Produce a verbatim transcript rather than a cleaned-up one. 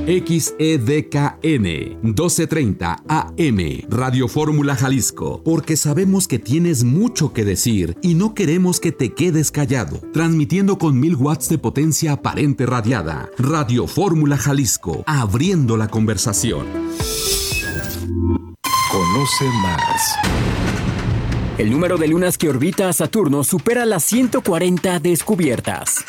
X E D K N doce treinta A M, Radio Fórmula Jalisco, porque sabemos que tienes mucho que decir y no queremos que te quedes callado. Transmitiendo con mil watts de potencia aparente radiada. Radio Fórmula Jalisco, abriendo la conversación. Conoce más. El número de lunas que orbita a Saturno supera las ciento cuarenta descubiertas.